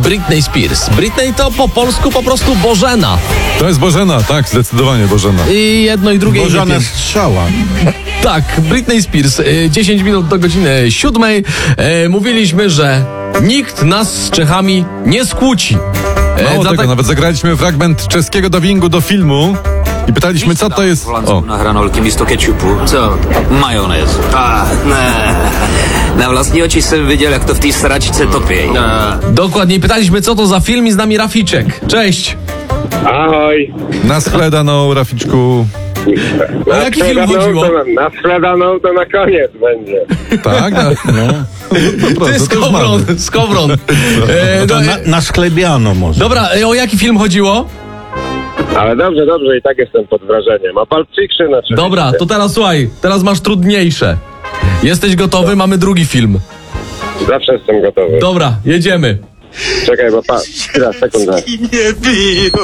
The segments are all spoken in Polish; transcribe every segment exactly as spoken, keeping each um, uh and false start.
Britney Spears. Britney to po polsku po prostu Bożena. To jest Bożena, tak, zdecydowanie Bożena. I jedno i drugie. Bożena i strzała. Tak, Britney Spears. dziesięć minut do godziny siódmej. E, mówiliśmy, że nikt nas z Czechami nie skłóci. E, Mało za tego, tak- nawet zagraliśmy fragment czeskiego dubbingu do filmu i pytaliśmy, co to jest... O, Na hranolky místo kečupu. Co? Majonez. A, ne. Na vlastní oči jsem viděl, jak to v té sračce topí. Dokładniej pytaliśmy, co to za film i z nami Raficzek. Cześć. Ahoj. na schledaną, Raficzku. O jaki film Sprzedaną chodziło? to na, na sprzedaną to na koniec będzie. Tak? No. No, Ty, proszę, to już mamy. Skowron, Skowron. E, To no, na, na sklebiano może. dobra, e, o jaki film chodziło? Ale dobrze, dobrze i tak jestem pod wrażeniem. A Pulp Fiction oczywiście. Dobra, to teraz słuchaj, teraz masz trudniejsze. Jesteś gotowy? Mamy drugi film. Zawsze jestem gotowy. Dobra, jedziemy. Czekaj, bo pa... Chwila, sekunda. Nie biją.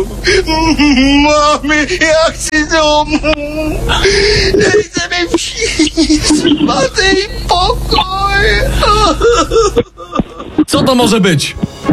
Mamy, ja chcę domu. Chcemy przyjść i pokój. Co to może być?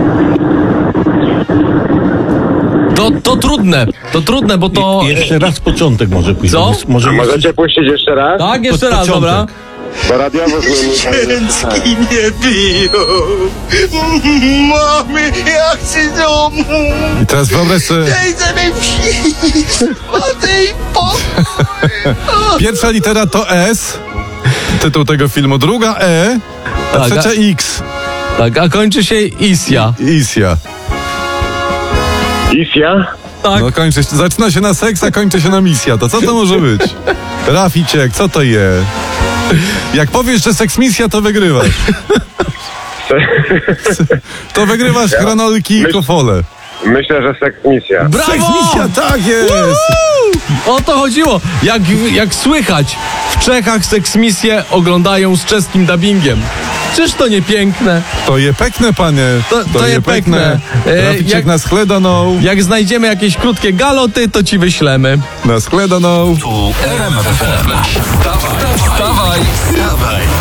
To, to trudne, to trudne, bo to... Je, jeszcze raz początek może pójść. Co? Może A możecie puścić jeszcze raz? Tak, jeszcze pod raz, początek. dobra. Bo radiowo zmieniłem. Ženský nie biją. Mamy, ja chcę domu. I teraz wyobraź sobie, Chcemy przyjść i pokój. pierwsza litera to S, tytuł tego filmu, druga E, a Tak, trzecia a- X, Tak, a kończy się Isja. Isja. Isja? Tak. No kończy się, zaczyna się na seks, a kończy się na misja. To co to może być? Raficek, co to je? Jak powiesz, że seks misja, to wygrywasz. To wygrywasz hranolki i Myśl- kofole. Myślę, że seks misja. Brawo! Seks misja, tak jest! O to chodziło. Jak, jak słychać, w Czechach seksmisję oglądają z czeskim dubbingiem. Czyż to nie piękne? To je pekne, panie. To- to je pekne. E, Raficek jak- na schledaną, Jak znajdziemy jakieś krótkie galoty, to ci wyślemy. na schledaną. Tu R M F M. Wstawaj, wstawaj, wstawaj.